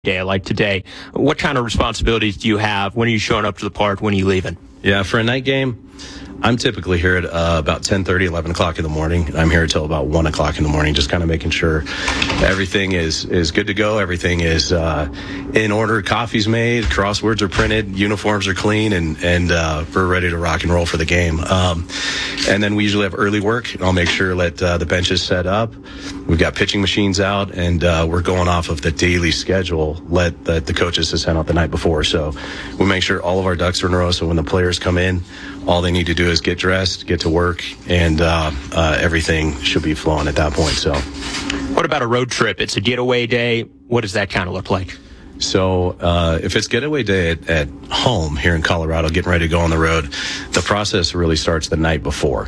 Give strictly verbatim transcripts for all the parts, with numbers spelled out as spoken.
day like today. What kind of responsibilities do you have? When are you showing up to the park? When are you leaving? Yeah, for a night game, I'm typically here at uh, about ten thirty, eleven o'clock in the morning. I'm here until about one o'clock in the morning, just kind of making sure everything is, is good to go. Everything is uh, in order. Coffee's made, crosswords are printed, uniforms are clean, and, and uh, we're ready to rock and roll for the game. Um, and then we usually have early work. I'll make sure that uh, the bench is set up. We've got pitching machines out, and uh, we're going off of the daily schedule let, that the coaches have sent out the night before. So we make sure all of our ducks are in a row, so when the players come in, all they need to do is get dressed, get to work, and uh, uh, everything should be flowing at that point. So, what about a road trip? It's a getaway day. What does that kind of look like? So uh, if it's getaway day at, at home here in Colorado, getting ready to go on the road, the process really starts the night before.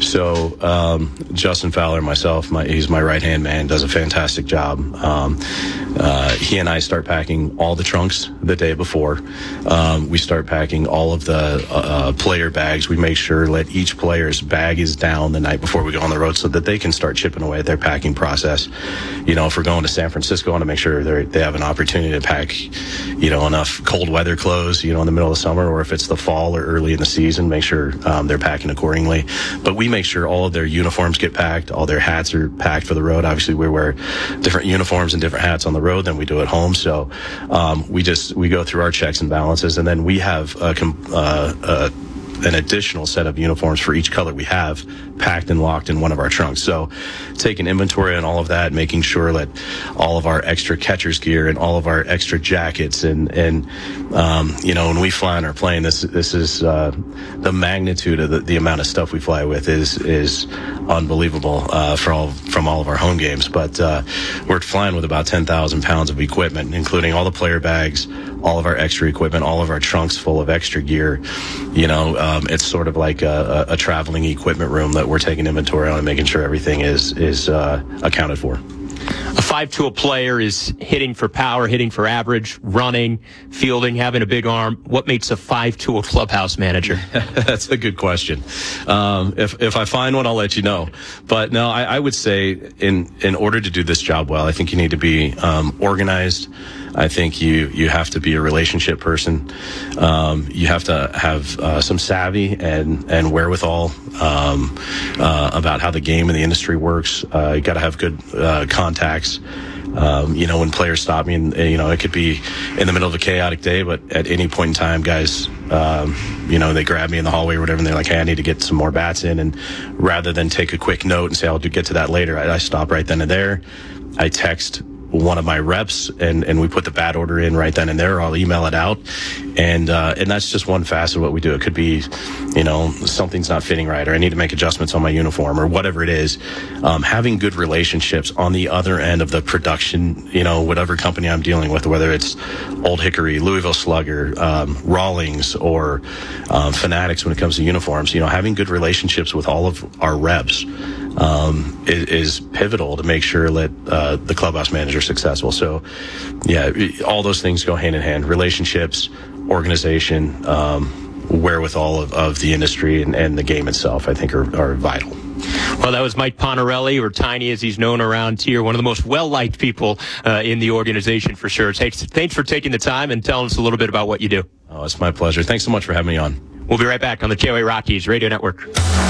So um, Justin Fowler, myself, my, he's my right-hand man, does a fantastic job. Um, uh, he and I start packing all the trunks the day before. Um, we start packing all of the uh, player bags. We make sure that each player's bag is down the night before we go on the road so that they can start chipping away at their packing process. You know, if we're going to San Francisco, I want to make sure they have an opportunity to pack, you know, enough cold weather clothes, you know, in the middle of summer, or if it's the fall or early in the season, make sure um, they're packing accordingly. But we make sure all of their uniforms get packed, all their hats are packed for the road. Obviously, we wear different uniforms and different hats on the road than we do at home. So um, we just, we go through our checks and balances, and then we have a, uh, a an additional set of uniforms for each color we have packed and locked in one of our trunks. So taking inventory on all of that, making sure that all of our extra catcher's gear and all of our extra jackets and, and, um, you know, when we fly on our plane, this, this is, uh, the magnitude of the, the amount of stuff we fly with is, is unbelievable, uh, for all, from all of our home games. But, uh, we're flying with about ten thousand pounds of equipment, including all the player bags, all of our extra equipment, all of our trunks full of extra gear. You know, um, it's sort of like a, a traveling equipment room that we're taking inventory on and making sure everything is is uh, accounted for. A five-tool player is hitting for power, hitting for average, running, fielding, having a big arm. What makes a five-tool clubhouse manager? That's a good question. Um, if if I find one, I'll let you know. But no, I, I would say in in order to do this job well, I think you need to be um, organized. I think you, you have to be a relationship person. Um, you have to have uh, some savvy and, and wherewithal um, uh, about how the game and the industry works. Uh, you got to have good uh, contacts. Um, you know, when players stop me, and you know, it could be in the middle of a chaotic day, but at any point in time, guys, um, you know, they grab me in the hallway or whatever, and they're like, "Hey, I need to get some more bats in." And rather than take a quick note and say, "I'll do get to that later," I, I stop right then and there. I text one of my reps and, and we put the bat order in right then and there. I'll email it out. And, uh, and that's just one facet of what we do. It could be, you know, something's not fitting right, or I need to make adjustments on my uniform, or whatever it is. Um, having good relationships on the other end of the production, you know, whatever company I'm dealing with, whether it's Old Hickory, Louisville Slugger, um, Rawlings, or, um, Fanatics when it comes to uniforms, you know, having good relationships with all of our reps, um, is, is pivotal to make sure that, uh, the clubhouse manager is successful. So, yeah, all those things go hand in hand. Relationships, organization, um, wherewithal of, of the industry and, and the game itself, I think, are, are vital. Well, that was Mike Ponarelli, or Tiny as he's known around here, one of the most well-liked people uh, in the organization for sure. Thanks, thanks for taking the time and telling us a little bit about what you do. Oh, it's my pleasure. Thanks so much for having me on. We'll be right back on the K O A Rockies Radio Network.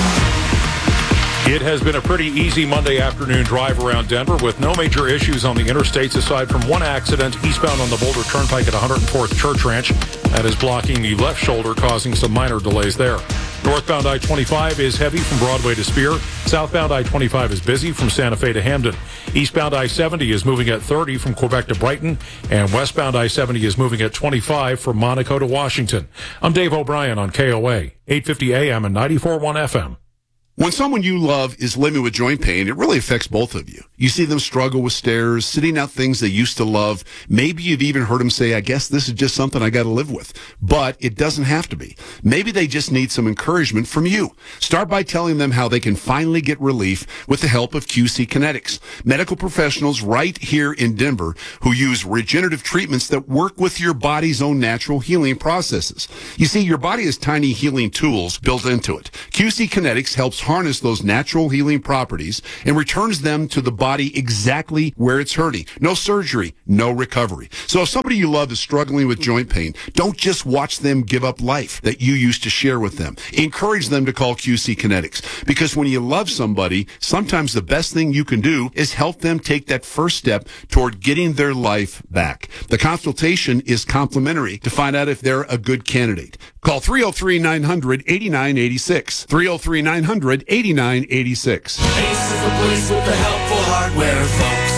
It has been a pretty easy Monday afternoon drive around Denver with no major issues on the interstates aside from one accident eastbound on the Boulder Turnpike at one hundred fourth Church Ranch. That is blocking the left shoulder, causing some minor delays there. Northbound I twenty-five is heavy from Broadway to Spear. Southbound I twenty-five is busy from Santa Fe to Hamden. Eastbound I seventy is moving at thirty from Quebec to Brighton. And westbound I seventy is moving at twenty-five from Monaco to Washington. I'm Dave O'Brien on K O A, eight fifty A M and ninety-four point one F M. When someone you love is living with joint pain, it really affects both of you. You see them struggle with stairs, sitting out things they used to love. Maybe you've even heard them say, I guess this is just something I got to live with. But it doesn't have to be. Maybe they just need some encouragement from you. Start by telling them how they can finally get relief with the help of Q C Kinetics. Medical professionals right here in Denver who use regenerative treatments that work with your body's own natural healing processes. You see, your body has tiny healing tools built into it. Q C Kinetics helps harness those natural healing properties and returns them to the body exactly where it's hurting. No surgery, no recovery. So if somebody you love is struggling with joint pain, don't just watch them give up life that you used to share with them. Encourage them to call Q C Kinetics, because when you love somebody, sometimes the best thing you can do is help them take that first step toward getting their life back. The consultation is complimentary to find out if they're a good candidate. Call three oh three, nine hundred, eighty-nine eighty-six. three oh three, nine hundred, eighty-nine eighty-six. Ace is the place with the helpful hardware, folks.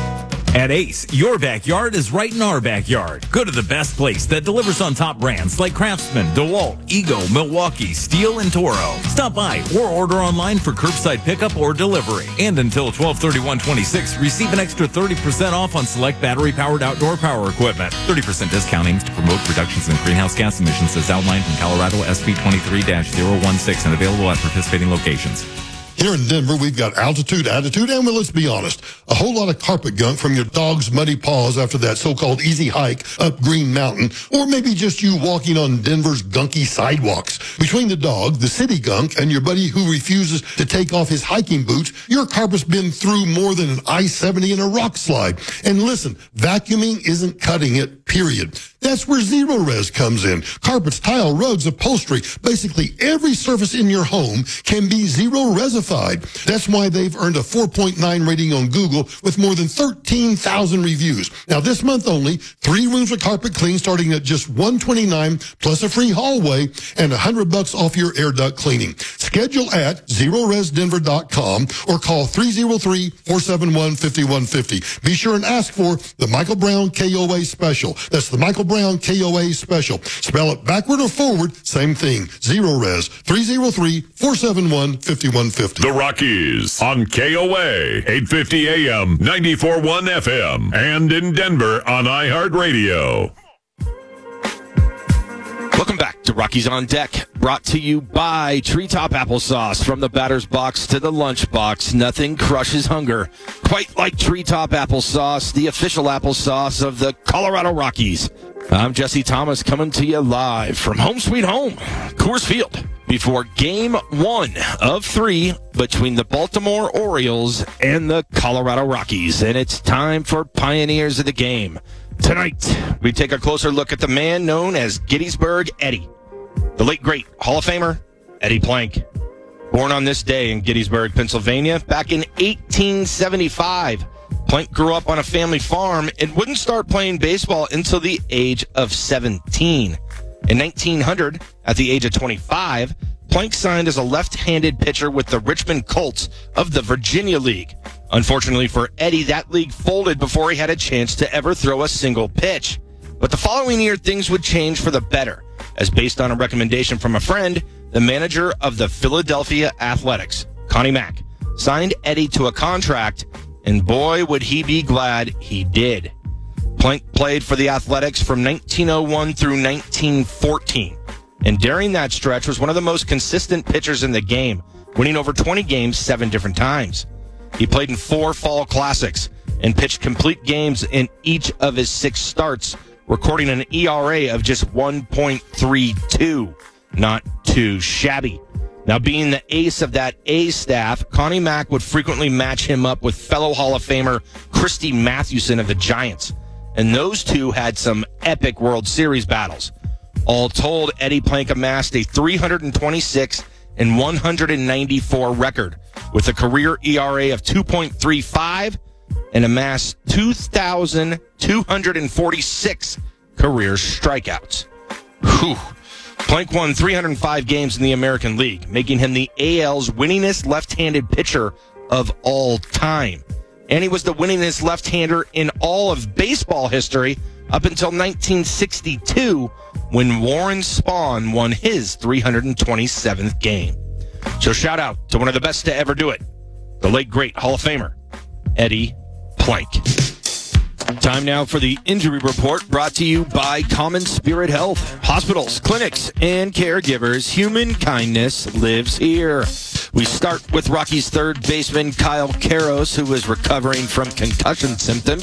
At Ace, your backyard is right in our backyard. Go to the best place that delivers on top brands like Craftsman, DeWalt, Ego, Milwaukee, Steel, and Toro. Stop by or order online for curbside pickup or delivery. And until twelve thirty-one twenty-six, receive an extra thirty percent off on select battery-powered outdoor power equipment. thirty percent discount aims to promote reductions in greenhouse gas emissions as outlined in Colorado S B twenty-three dash zero one six and available at participating locations. Here in Denver, we've got altitude, attitude, and well, let's be honest, a whole lot of carpet gunk from your dog's muddy paws after that so-called easy hike up Green Mountain, or maybe just you walking on Denver's gunky sidewalks. Between the dog, the city gunk, and your buddy who refuses to take off his hiking boots, your carpet's been through more than an I seventy in a rock slide. And listen, vacuuming isn't cutting it, period. That's where Zero Res comes in. Carpets, tile, rugs, upholstery, basically every surface in your home can be Zero Resified. That's why they've earned a four point nine rating on Google with more than thirteen thousand reviews. Now, this month only, three rooms of carpet clean starting at just one hundred twenty-nine dollars plus a free hallway and one hundred bucks off your air duct cleaning. Schedule at zero res denver dot com or call three oh three, four seven one, five one five oh. Be sure and ask for the Michael Brown K O A Special. That's the Michael Brown K O A Special. Spell it backward or forward, same thing. Zero Res, three oh three, four seven one, five one five oh. The Rockies on K O A, eight fifty A M, ninety-four point one F M, and in Denver on iHeartRadio. Welcome back to Rockies on Deck, brought to you by Treetop Applesauce. From the batter's box to the lunch box, nothing crushes hunger quite like Treetop Applesauce, the official applesauce of the Colorado Rockies. I'm Jesse Thomas, coming to you live from home sweet home, Coors Field, before game one of three between the Baltimore Orioles and the Colorado Rockies. And it's time for Pioneers of the Game. Tonight, we take a closer look at the man known as Gettysburg Eddie, the late great Hall of Famer Eddie Plank. Born on this day in Gettysburg, Pennsylvania, back in eighteen seventy-five. Plank grew up on a family farm and wouldn't start playing baseball until the age of seventeen. In nineteen hundred, at the age of twenty-five, Plank signed as a left-handed pitcher with the Richmond Colts of the Virginia League. Unfortunately for Eddie, that league folded before he had a chance to ever throw a single pitch. But the following year, things would change for the better, as based on a recommendation from a friend, the manager of the Philadelphia Athletics, Connie Mack, signed Eddie to a contract, and boy, would he be glad he did. Plank played for the Athletics from nineteen oh one through nineteen fourteen, and during that stretch was one of the most consistent pitchers in the game, winning over twenty games seven different times. He played in four fall classics and pitched complete games in each of his six starts, recording an E R A of just one point three two. Not too shabby. Now, being the ace of that A staff, Connie Mack would frequently match him up with fellow Hall of Famer Christy Mathewson of the Giants. And those two had some epic World Series battles. All told, Eddie Plank amassed a three twenty-six and one ninety-four record with a career E R A of two point three five and amassed two thousand two hundred forty-six career strikeouts. Whew. Plank won three hundred five games in the American League, making him the A L's winningest left-handed pitcher of all time. And he was the winningest left-hander in all of baseball history up until nineteen sixty-two, when Warren Spahn won his three hundred twenty-seventh game. So shout out to one of the best to ever do it, the late great Hall of Famer, Eddie Plank. Time now for the injury report, brought to you by Common Spirit Health. Hospitals, clinics, and caregivers, human kindness lives here. We start with Rockies' third baseman, Kyle Karros, who is recovering from concussion symptoms.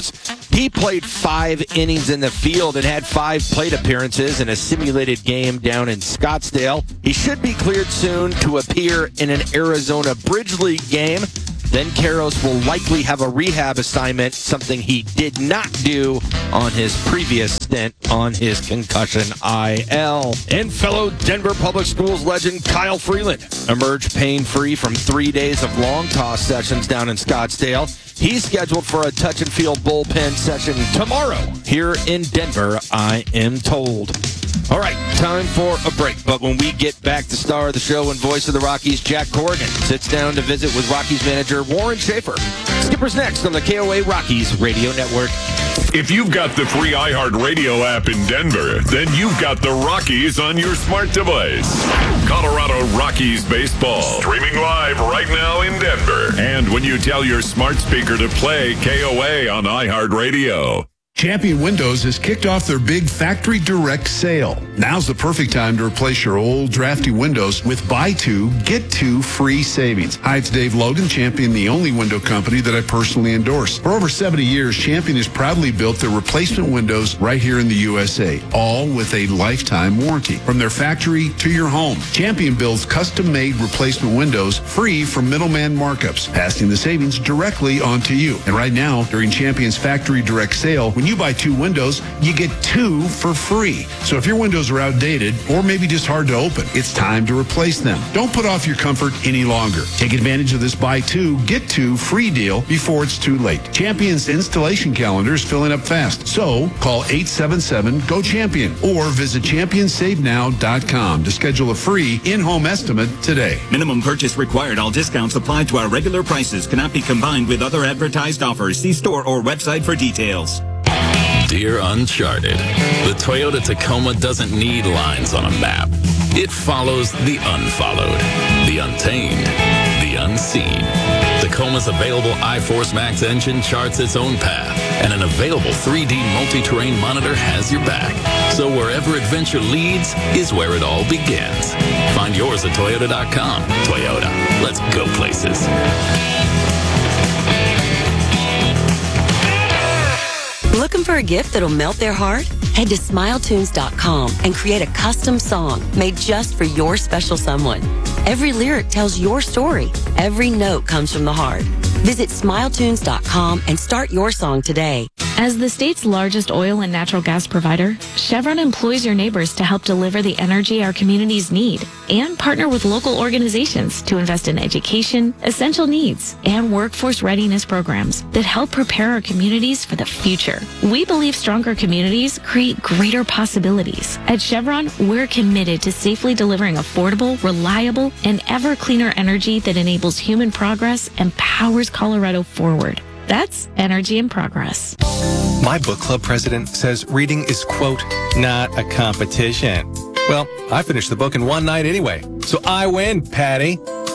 He played five innings in the field and had five plate appearances in a simulated game down in Scottsdale. He should be cleared soon to appear in an Arizona Bridge League game. Then Karros will likely have a rehab assignment, something he did not do on his previous stint on his concussion I L. And fellow Denver Public Schools legend Kyle Freeland emerged pain-free from three days of long toss sessions down in Scottsdale. He's scheduled for a touch-and-field bullpen session tomorrow here in Denver, I am told. All right, time for a break. But when we get back, the star of the show and voice of the Rockies, Jack Corrigan, sits down to visit with Rockies manager Warren Schaefer. Skipper's next on the K O A Rockies Radio Network. If you've got the free iHeartRadio app in Denver, then you've got the Rockies on your smart device. Colorado Rockies baseball, streaming live right now in Denver. And when you tell your smart speaker to play K O A on iHeartRadio. Champion Windows has kicked off their big factory direct sale. Now's the perfect time to replace your old drafty windows with buy two, get two free savings. Hi, it's Dave Logan, Champion, the only window company that I personally endorse. For over seventy years, Champion has proudly built their replacement windows right here in the U S A, all with a lifetime warranty. From their factory to your home, Champion builds custom-made replacement windows free from middleman markups, passing the savings directly onto you. And right now, during Champion's factory direct sale, when you buy two windows, you get two for free. So if your windows are outdated or maybe just hard to open, it's time to replace them. Don't put off your comfort any longer. Take advantage of this buy two, get two free deal before it's too late. Champion's installation calendar is filling up fast. So call eight seven seven, G O CHAMPION or visit champion save now dot com to schedule a free in-home estimate today. Minimum purchase required. All discounts applied to our regular prices. Cannot be combined with other advertised offers. See store or website for details. Dear Uncharted, the Toyota Tacoma doesn't need lines on a map. It follows the unfollowed, the untamed, the unseen. Tacoma's available iForce Max engine charts its own path, and an available three D multi-terrain monitor has your back. So wherever adventure leads is where it all begins. Find yours at Toyota dot com. Toyota, let's go places. Looking for a gift that'll melt their heart? Head to smile tunes dot com and create a custom song made just for your special someone. Every lyric tells your story. Every note comes from the heart. Visit smile tunes dot com and start your song today. As the state's largest oil and natural gas provider, Chevron employs your neighbors to help deliver the energy our communities need and partner with local organizations to invest in education, essential needs, and workforce readiness programs that help prepare our communities for the future. We believe stronger communities create greater possibilities. At Chevron, we're committed to safely delivering affordable, reliable, and ever cleaner energy that enables human progress and powers Colorado forward. That's energy in progress. My book club president says reading is, quote, not a competition. Well, I finished the book in one night anyway, so I win, Patty.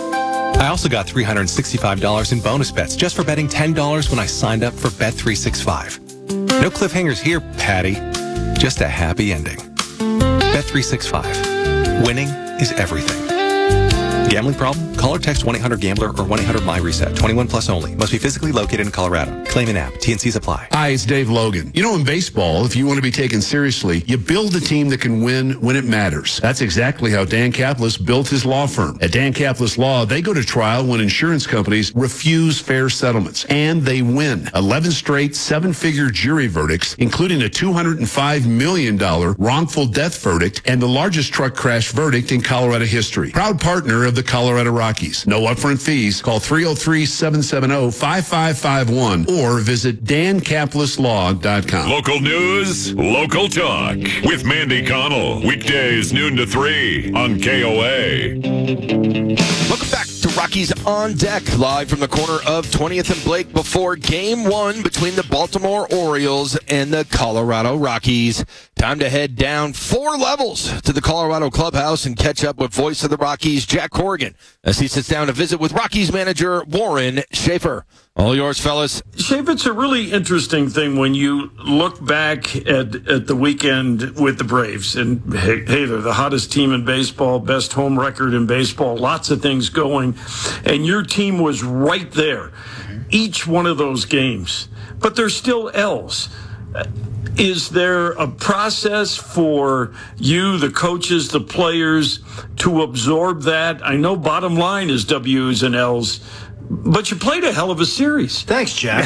I also got three hundred sixty-five dollars in bonus bets just for betting ten dollars when I signed up for Bet three sixty-five. No cliffhangers here, Patty. Just a happy ending. Bet three sixty-five. Winning is everything. Gambling problem? Call or text one eight hundred gambler or one eight hundred my reset. twenty-one plus only. Must be physically located in Colorado. Claim an app. T N Cs apply. Hi, it's Dave Logan. You know, in baseball, if you want to be taken seriously, you build a team that can win when it matters. That's exactly how Dan Kaplis built his law firm. At Dan Kaplis Law, they go to trial when insurance companies refuse fair settlements, and they win. eleven straight seven-figure jury verdicts, including a two hundred five million dollars wrongful death verdict and the largest truck crash verdict in Colorado history. Proud partner of the Colorado Rockies. No upfront fees. Call three oh three, seven seven oh, five five five one or visit dan kaplis law dot com. Local news, local talk with Mandy Connell. Weekdays noon to three on K O A. Welcome back to Rockies on Deck, live from the corner of twentieth and Blake before Game one between the Baltimore Orioles and the Colorado Rockies. Time to head down four levels to the Colorado clubhouse and catch up with voice of the Rockies, Jack Corrigan, as he sits down to visit with Rockies manager Warren Schaefer. All yours, fellas. Shape, it's a really interesting thing when you look back at, at the weekend with the Braves. And, hey, hey, they're the hottest team in baseball, best home record in baseball, lots of things going. And your team was right there each one of those games. but they're still L's. Is there a process for you, the coaches, the players, to absorb that? I know bottom line is W's and L's, but you played a hell of a series. Thanks, Jack.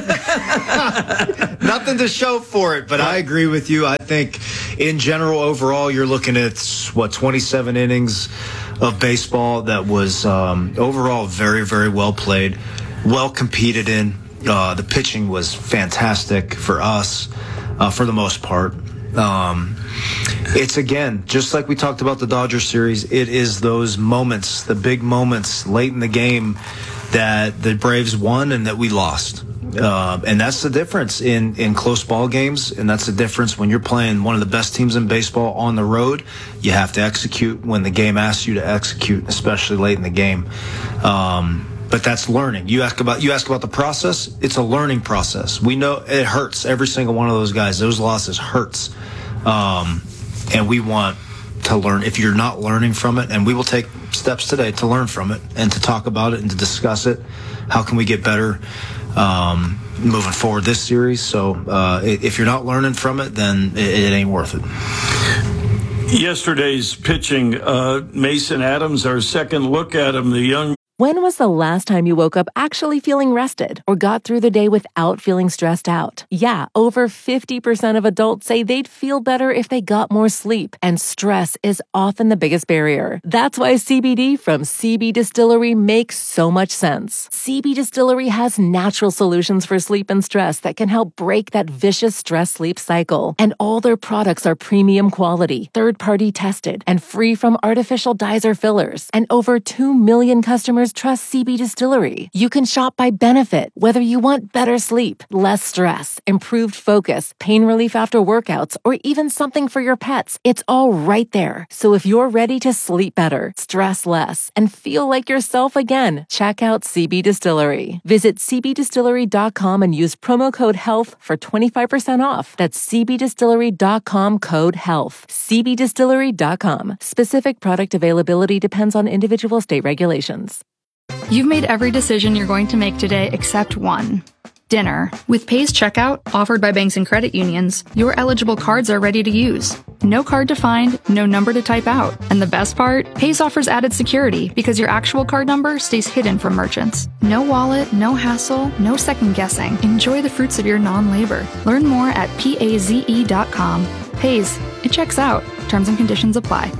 Nothing to show for it, but I agree with you. I think in general, overall, you're looking at, what, twenty-seven innings of baseball that was um, overall very, very well played, well competed in. Uh, the pitching was fantastic for us. Uh, for the most part. Um, it's, again, just like we talked about the Dodgers series, it is those moments, the big moments late in the game that the Braves won and that we lost. Uh, and that's the difference in, in close ball games, and that's the difference when you're playing one of the best teams in baseball on the road. You have to execute when the game asks you to execute, especially late in the game. Um, But that's learning. You ask about you ask about the process. It's a learning process. We know it hurts. Every single one of those guys, those losses hurts, um, and we want to learn. If you're not learning from it, and we will take steps today to learn from it and to talk about it and to discuss it. How can we get better um, moving forward this series? So uh, if you're not learning from it, then it, it ain't worth it. Yesterday's pitching, uh, Mason Adams, our second look at him, the young. When was the last time you woke up actually feeling rested or got through the day without feeling stressed out? Yeah, over fifty percent of adults say they'd feel better if they got more sleep, and stress is often the biggest barrier. That's why C B D from C B Distillery makes so much sense. C B Distillery has natural solutions for sleep and stress that can help break that vicious stress-sleep cycle. And all their products are premium quality, third-party tested, and free from artificial dyes or fillers. And over two million customers trust C B Distillery. You can shop by benefit, whether you want better sleep, less stress, improved focus, pain relief after workouts, or even something for your pets. It's all right there. So if you're ready to sleep better, stress less, and feel like yourself again, check out C B Distillery. Visit c b distillery dot com and use promo code HEALTH for twenty-five percent off. That's c b distillery dot com code HEALTH. c b distillery dot com. Specific product availability depends on individual state regulations. You've made every decision you're going to make today except one. Dinner. With Paze Checkout, offered by banks and credit unions, your eligible cards are ready to use. No card to find, no number to type out. And the best part? Paze offers added security because your actual card number stays hidden from merchants. No wallet, no hassle, no second guessing. Enjoy the fruits of your non-labor. Learn more at paze dot com. Paze. It checks out. Terms and conditions apply.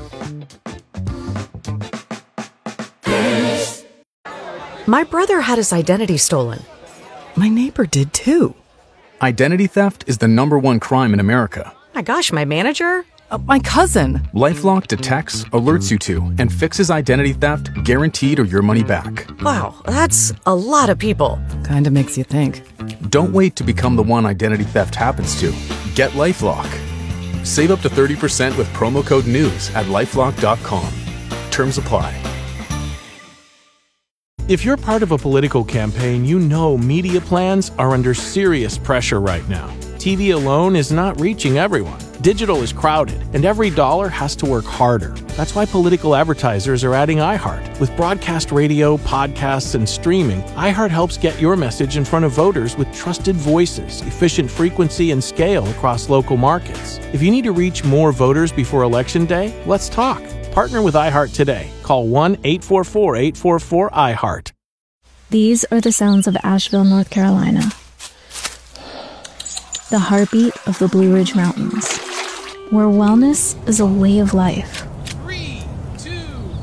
My brother had his identity stolen. My neighbor did too. Identity theft is the number one crime in America. My gosh, my manager? Uh, my cousin. LifeLock detects, alerts you to, and fixes identity theft guaranteed or your money back. Wow, that's a lot of people. Kinda makes you think. Don't wait to become the one identity theft happens to. Get LifeLock. Save up to thirty percent with promo code NEWS at lifelock dot com. Terms apply. If you're part of a political campaign, you know media plans are under serious pressure right now. T V alone is not reaching everyone. Digital is crowded, and every dollar has to work harder. That's why political advertisers are adding iHeart. With broadcast radio, podcasts, and streaming, iHeart helps get your message in front of voters with trusted voices, efficient frequency, and scale across local markets. If you need to reach more voters before Election Day, let's talk. Partner with iHeart today. Call one eight four four, eight four four, iHeart. These are the sounds of Asheville, North Carolina. The heartbeat of the Blue Ridge Mountains, where wellness is a way of life. Three, two,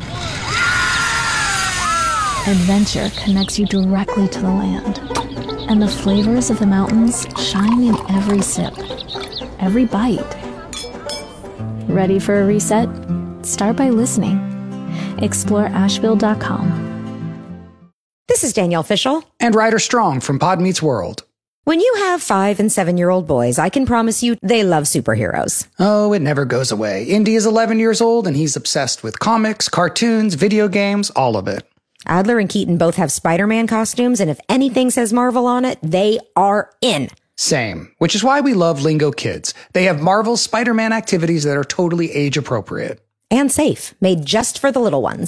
one. Adventure connects you directly to the land, and the flavors of the mountains shine in every sip, every bite. Ready for a reset? Start by listening. Explore Asheville dot com. This is Danielle Fishel. And Ryder Strong from Pod Meets World. When you have five and seven-year-old boys, I can promise you they love superheroes. Oh, it never goes away. Indy is eleven years old, and he's obsessed with comics, cartoons, video games, all of it. Adler and Keaton both have Spider-Man costumes, and if anything says Marvel on it, they are in. Same, which is why we love Lingo Kids. They have Marvel's Spider-Man activities that are totally age-appropriate. And safe, made just for the little ones.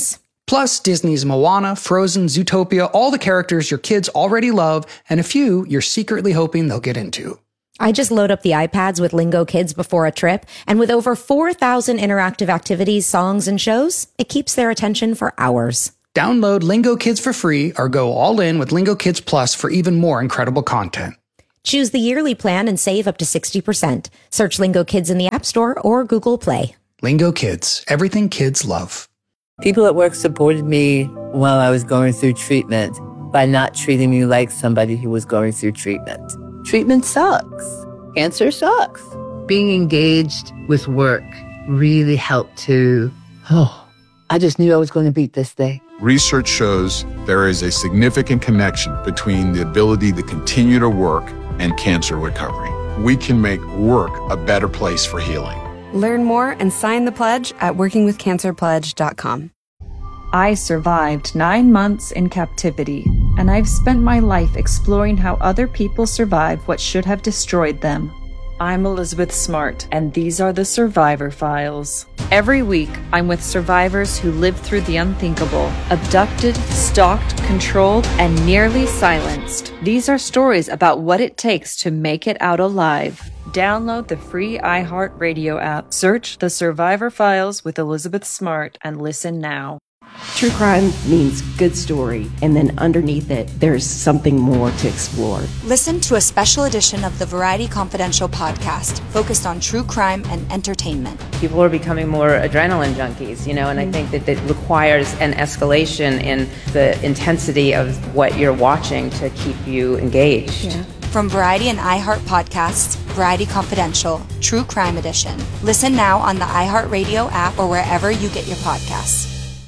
Plus, Disney's Moana, Frozen, Zootopia, all the characters your kids already love, and a few you're secretly hoping they'll get into. I just load up the iPads with Lingo Kids before a trip, and with over four thousand interactive activities, songs, and shows, it keeps their attention for hours. Download Lingo Kids for free or go all in with Lingo Kids Plus for even more incredible content. Choose the yearly plan and save up to sixty percent. Search Lingo Kids in the App Store or Google Play. Lingo Kids, everything kids love. People at work supported me while I was going through treatment by not treating me like somebody who was going through treatment. Treatment sucks. Cancer sucks. Being engaged with work really helped to, oh, I just knew I was going to beat this thing. Research shows there is a significant connection between the ability to continue to work and cancer recovery. We can make work a better place for healing. Learn more and sign the pledge at working with cancer pledge dot com. I survived nine months in captivity, and I've spent my life exploring how other people survive what should have destroyed them. I'm Elizabeth Smart, and these are the Survivor Files. Every week, I'm with survivors who lived through the unthinkable, abducted, stalked, controlled, and nearly silenced. These are stories about what it takes to make it out alive. Download the free iHeartRadio app, search The Survivor Files with Elizabeth Smart, and listen now. True crime means good story, and then underneath it, there's something more to explore. Listen to a special edition of the Variety Confidential podcast focused on true crime and entertainment. People are becoming more adrenaline junkies, you know, and I think that it requires an escalation in the intensity of what you're watching to keep you engaged. Yeah. From Variety and iHeart Podcasts, Variety Confidential, True Crime Edition. Listen now on the iHeartRadio app or wherever you get your podcasts.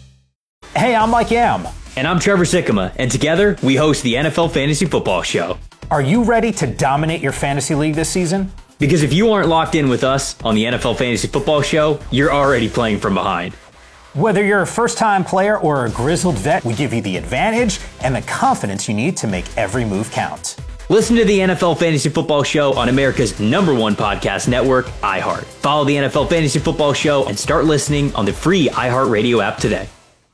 Hey, I'm Mike Yam. And I'm Trevor Sikkema, and together we host the N F L Fantasy Football Show. Are you ready to dominate your fantasy league this season? Because if you aren't locked in with us on the N F L Fantasy Football Show, you're already playing from behind. Whether you're a first-time player or a grizzled vet, we give you the advantage and the confidence you need to make every move count. Listen to the N F L Fantasy Football Show on America's number one podcast network, iHeart. Follow the N F L Fantasy Football Show and start listening on the free iHeartRadio app today.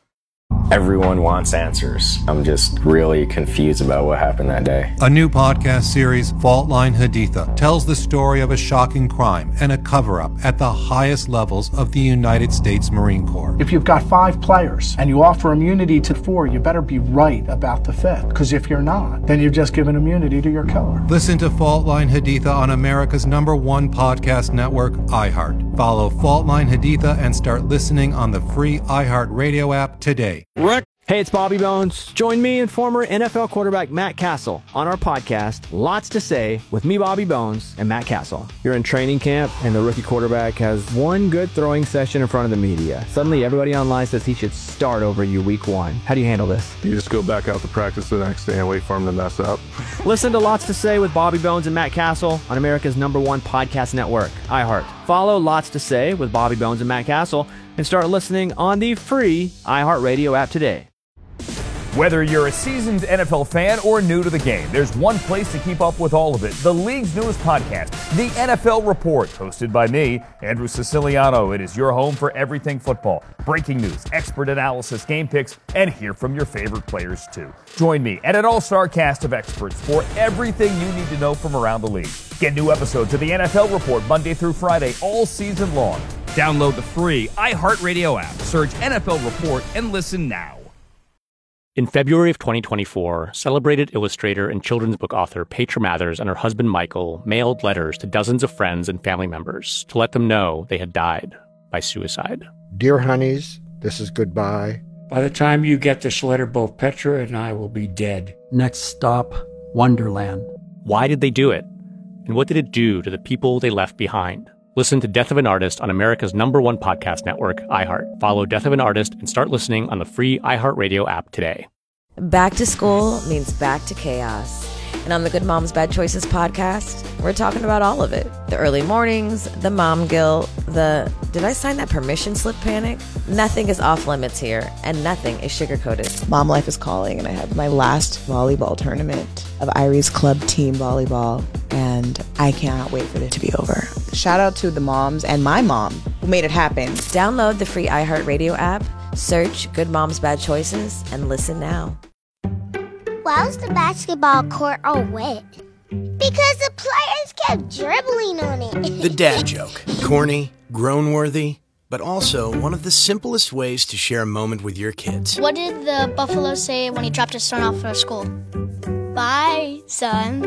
Everyone wants answers. I'm just really confused about what happened that day. A new podcast series, Fault Line Haditha, tells the story of a shocking crime and a cover-up at the highest levels of the United States Marine Corps. If you've got five players and you offer immunity to four, you better be right about the fifth. Because if you're not, then you've just given immunity to your killer. Listen to Fault Line Haditha on America's number one podcast network, iHeart. Follow Fault Line Haditha and start listening on the free iHeartRadio app today. Rick. Hey, it's Bobby Bones. Join me and former N F L quarterback Matt Castle on our podcast, Lots to Say, with me, Bobby Bones, and Matt Castle. You're in training camp, and the rookie quarterback has one good throwing session in front of the media. Suddenly, everybody online says he should start over you week one. How do you handle this? You just go back out to practice the next day and wait for him to mess up. Listen to Lots to Say with Bobby Bones and Matt Castle on America's number one podcast network, iHeart. Follow Lots to Say with Bobby Bones and Matt Castle and start listening on the free iHeartRadio app today. Whether you're a seasoned N F L fan or new to the game, there's one place to keep up with all of it. The league's newest podcast, The N F L Report, hosted by me, Andrew Siciliano. It is your home for everything football. Breaking news, expert analysis, game picks, and hear from your favorite players too. Join me and an all-star cast of experts for everything you need to know from around the league. Get new episodes of The N F L Report Monday through Friday all season long. Download the free iHeartRadio app, search N F L Report, and listen now. In February of twenty twenty-four, celebrated illustrator and children's book author Petra Mathers and her husband Michael mailed letters to dozens of friends and family members to let them know they had died by suicide. Dear honeys, this is goodbye. By the time you get this letter, both Petra and I will be dead. Next stop, Wonderland. Why did they do it? And what did it do to the people they left behind? Listen to Death of an Artist on America's number one podcast network, iHeart. Follow Death of an Artist and start listening on the free iHeartRadio app today. Back to school means back to chaos. And on the Good Moms Bad Choices podcast, we're talking about all of it. The early mornings, the mom guilt, the did I sign that permission slip panic? Nothing is off limits here, and nothing is sugar-coated. Mom life is calling, and I have my last volleyball tournament of Irie's club team volleyball, and I cannot wait for it to be over. Shout out to the moms and my mom who made it happen. Download the free iHeartRadio app, Search Good Moms Bad Choices and listen now. Why was the basketball court all wet? Because the players kept dribbling on it. The dad joke. Corny, groan-worthy, but also one of the simplest ways to share a moment with your kids. What did the buffalo say when he dropped his son off for school? Bye, son.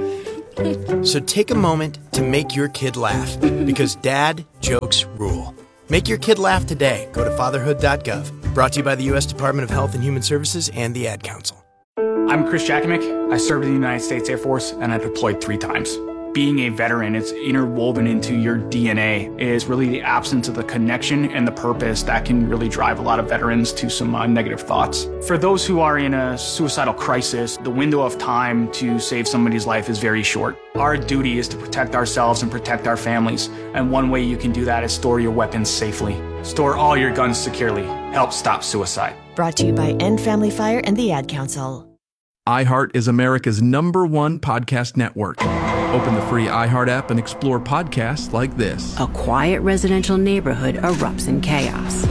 So take a moment to make your kid laugh, because dad jokes rule. Make your kid laugh today. Go to fatherhood dot gov. Brought to you by the U S Department of Health and Human Services and the Ad Council. I'm Chris Jakimick. I served in the United States Air Force, and I deployed three times. Being a veteran, it's interwoven into your D N A, is really the absence of the connection and the purpose that can really drive a lot of veterans to some uh, negative thoughts. For those who are in a suicidal crisis, the window of time to save somebody's life is very short. Our duty is to protect ourselves and protect our families, and one way you can do that is store your weapons safely. Store all your guns securely. Help stop suicide. Brought to you by End Family Fire and the Ad Council. iHeart is America's number one podcast network. Open the free iHeart app and explore podcasts like this. A quiet residential neighborhood erupts in chaos.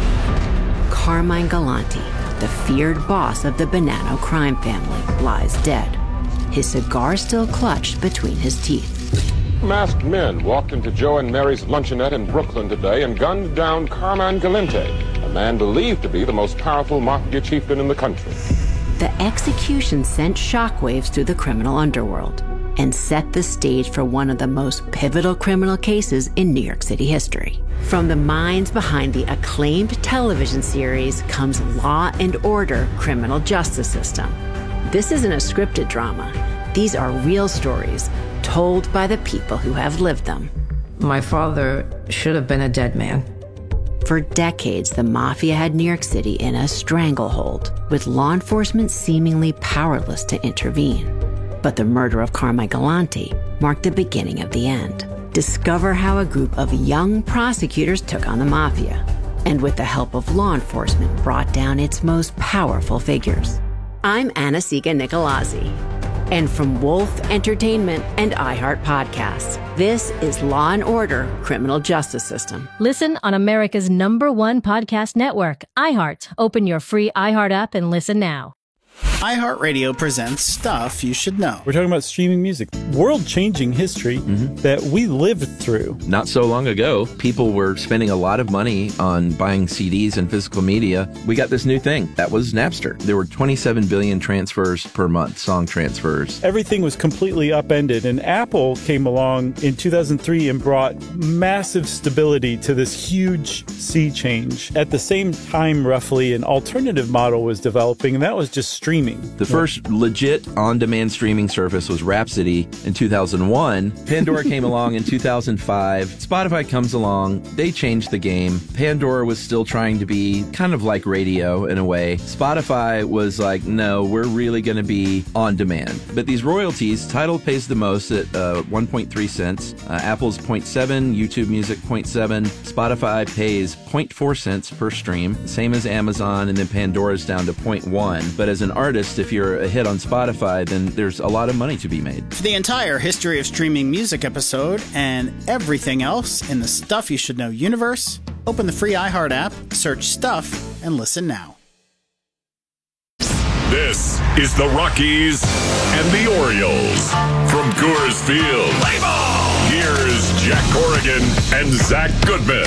Carmine Galante, the feared boss of the Bonanno crime family, lies dead, his cigar still clutched between his teeth. Masked men walked into Joe and Mary's luncheonette in Brooklyn today and gunned down Carmine Galante, a man believed to be the most powerful mafia chieftain in the country. The execution sent shockwaves through the criminal underworld and set the stage for one of the most pivotal criminal cases in New York City history. From the minds behind the acclaimed television series comes Law and Order: Criminal Justice System. This isn't a scripted drama. These are real stories told by the people who have lived them. My father should have been a dead man. For decades, the mafia had New York City in a stranglehold, with law enforcement seemingly powerless to intervene. But the murder of Carmine Galante marked the beginning of the end. Discover how a group of young prosecutors took on the mafia, and with the help of law enforcement, brought down its most powerful figures. I'm Anna-Sigga Nicolazzi, and from Wolf Entertainment and iHeart Podcasts, this is Law and Order: Criminal Justice System. Listen on America's number one podcast network, iHeart. Open your free iHeart app and listen now. iHeartRadio presents Stuff You Should Know. We're talking about streaming music, world-changing history mm-hmm. that we lived through. Not so long ago, people were spending a lot of money on buying C Ds and physical media. We got this new thing. That was Napster. There were twenty-seven billion transfers per month, song transfers. Everything was completely upended, and Apple came along in two thousand three and brought massive stability to this huge sea change. At the same time, roughly, an alternative model was developing, and that was just streaming. The first legit on-demand streaming service was Rhapsody in two thousand one. Pandora came along in two thousand five. Spotify comes along. They changed the game. Pandora was still trying to be kind of like radio in a way. Spotify was like, no, we're really going to be on demand. But these royalties, Tidal pays the most at uh, one point three cents. Uh, Apple's zero point seven, YouTube Music zero point seven. Spotify pays zero point four cents per stream, same as Amazon, and then Pandora's down to zero point one. But as an artist, if you're a hit on Spotify, then there's a lot of money to be made. For the entire history of streaming music episode and everything else in the Stuff You Should Know universe, open the free iHeart app, search Stuff, and listen now. This is the Rockies and the Orioles from Coors Field. Play ball! Here's Jack Corrigan and Zach Goodman.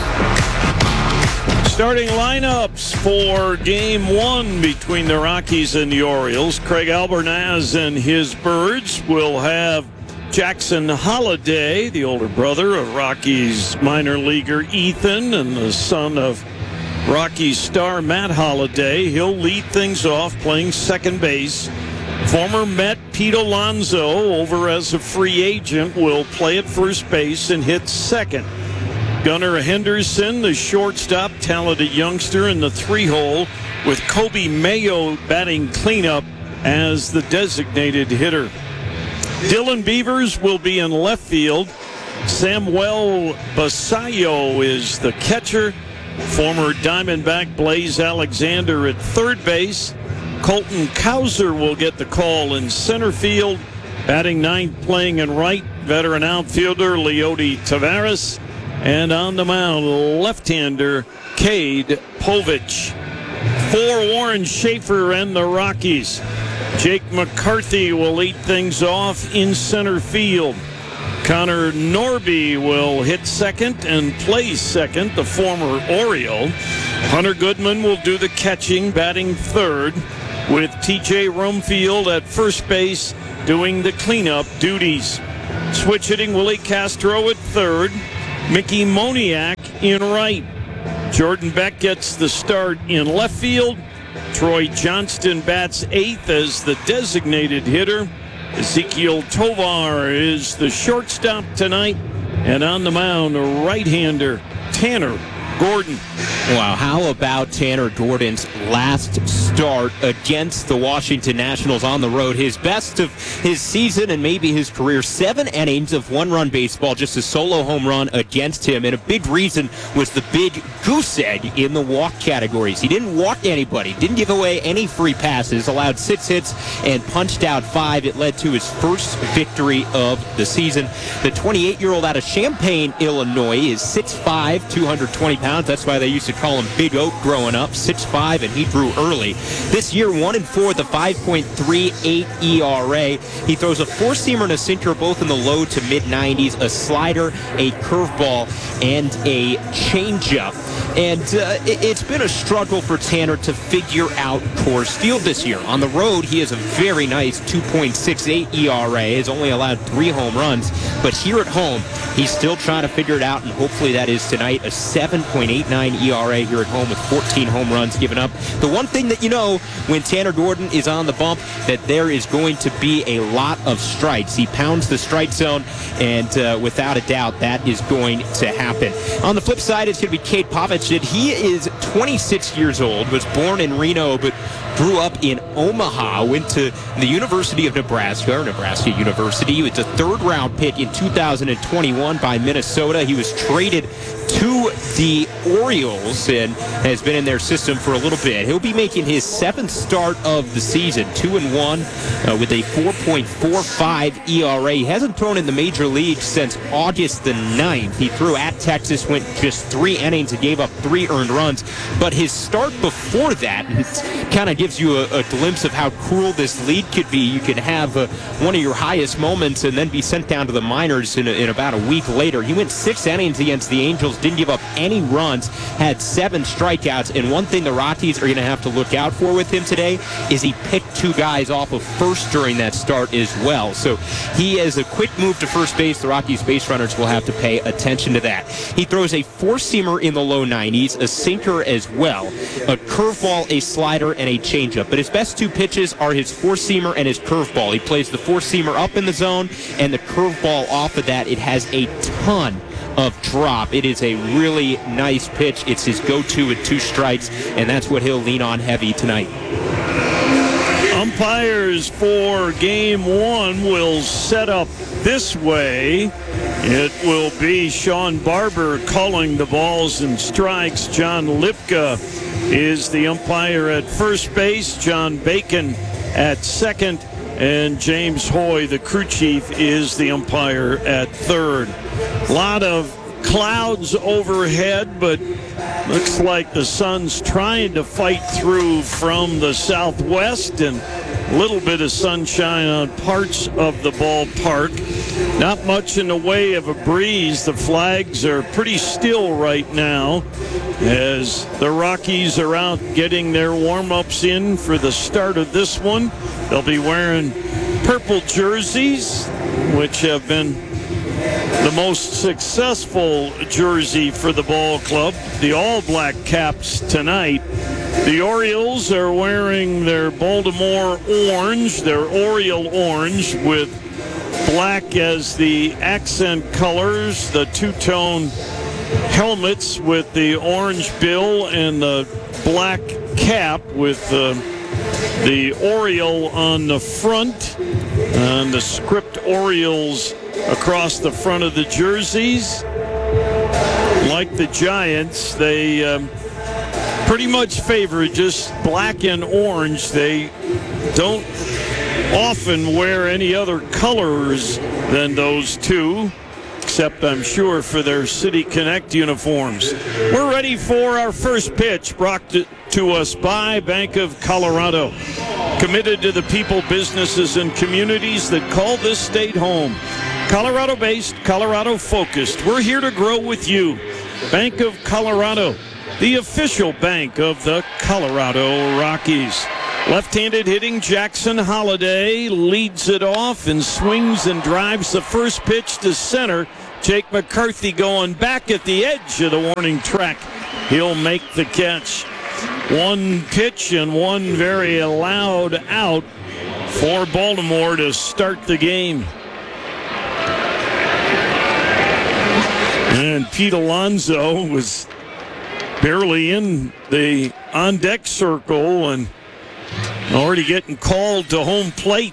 Starting lineups for game one between the Rockies and the Orioles. Craig Albernaz and his Birds will have Jackson Holliday, the older brother of Rockies minor leaguer Ethan and the son of Rockies star Matt Holliday. He'll lead things off playing second base. Former Met Pete Alonso, over as a free agent, will play at first base and hit second. Gunnar Henderson, the shortstop, talented youngster in the three-hole, with Kobe Mayo batting cleanup as the designated hitter. Dylan Beavers will be in left field. Samuel Basayo is the catcher. Former Diamondback Blaze Alexander at third base. Colton Cowser will get the call in center field. Batting ninth, playing in right, veteran outfielder Leody Taveras. And on the mound, left-hander Cade Povich. for Warren Schaefer and the Rockies. Jake McCarthy will lead things off in center field. Connor Norby will hit second and play second, the former Oriole. Hunter Goodman will do the catching, batting third, with T J Rumfield at first base doing the cleanup duties. Switch hitting Willie Castro at third, Mickey Moniak in right. Jordan Beck gets the start in left field. Troy Johnston bats eighth as the designated hitter. Ezekiel Tovar is the shortstop tonight. And on the mound, a right-hander, Tanner Gordon. Wow, how about Tanner Gordon's last start against the Washington Nationals on the road? His best of his season and maybe his career. Seven innings of one-run baseball, just a solo home run against him. And a big reason was the big goose egg in the walk categories. He didn't walk anybody, didn't give away any free passes, allowed six hits and punched out five. It led to his first victory of the season. The twenty-eight-year-old out of Champaign, Illinois, is six five, two hundred twenty pounds. That's why they used to call him Big Oak growing up. six five, and he grew early. This year, one and four with a five point three eight E R A. He throws a four-seamer and a sinker, both in the low to mid-nineties, a slider, a curveball, and a changeup. And uh, it, it's been a struggle for Tanner to figure out Coors Field this year. On the road, he has a very nice two point six eight E R A. Has only allowed three home runs. But here at home, he's still trying to figure it out, and hopefully that is tonight. A seven point eight nine E R A here at home with fourteen home runs given up. The one thing that you know when Tanner Gordon is on the bump, that there is going to be a lot of strikes. He pounds the strike zone, and uh, without a doubt, that is going to happen. On the flip side, it's going to be Cade Povich. He is twenty-six years old, was born in Reno, but grew up in Omaha, went to the University of Nebraska, or Nebraska University. He was a third-round pick in two thousand twenty-one by Minnesota. He was traded to the Orioles and has been in their system for a little bit. He'll be making his seventh start of the season, two and one uh, with a four point four five E R A. He hasn't thrown in the major leagues since August the ninth. He threw at Texas, went just three innings and gave up three earned runs. But his start before that kind of gives you a, a glimpse of how cruel this league could be. You could have uh, one of your highest moments and then be sent down to the minors in, a, in about a week later. He went six innings against the Angels, didn't give up any runs, had seven strikeouts. And one thing the Rockies are going to have to look out for with him today is he picked two guys off of first during that start as well. So he has a quick move to first base. The Rockies base runners will have to pay attention to that. He throws a four-seamer in the low nineties, a sinker as well, a curveball, a slider, and a changeup. But his best two pitches are his four-seamer and his curveball. He plays the four-seamer up in the zone, and the curveball off of that, it has a ton of drop. It is a really nice pitch. It's his go-to with two strikes, and that's what he'll lean on heavy tonight. Umpires for game one will set up this way. It will be Sean Barber calling the balls and strikes. John Lipka is the umpire at first base. John Bacon at second. And James Hoy, the crew chief, is the umpire at third. A lot of clouds overhead, but looks like the sun's trying to fight through from the southwest, and a little bit of sunshine on parts of the ballpark. Not much in the way of a breeze. The flags are pretty still right now as the Rockies are out getting their warm-ups in for the start of this one. They'll be wearing purple jerseys, which have been the most successful jersey for the ball club. The all-black caps tonight. The Orioles are wearing their Baltimore orange, their Oriole orange, with black as the accent colors, the two-tone helmets with the orange bill and the black cap with uh, the Oriole on the front, and the script Orioles across the front of the jerseys. Like the Giants, they um, pretty much favor just black and orange. They don't often wear any other colors than those two, except I'm sure for their City Connect uniforms. We're ready for our first pitch, brought to, to us by Bank of Colorado. Committed to the people, businesses, and communities that call this state home. Colorado-based, Colorado-focused. We're here to grow with you. Bank of Colorado, the official bank of the Colorado Rockies. Left-handed hitting Jackson Holliday leads it off and swings and drives the first pitch to center. Jake McCarthy going back at the edge of the warning track. He'll make the catch. One pitch and one very loud out for Baltimore to start the game. And Pete Alonso was barely in the on-deck circle and already getting called to home plate.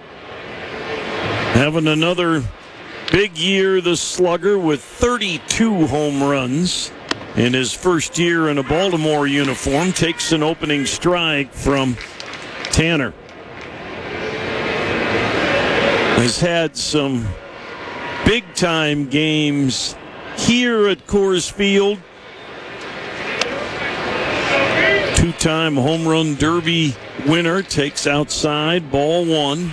Having another big year, the slugger, with thirty-two home runs in his first year in a Baltimore uniform. Takes an opening strike from Tanner. Has had some big-time games here at Coors Field. Two-time home run derby winner, takes outside, ball one.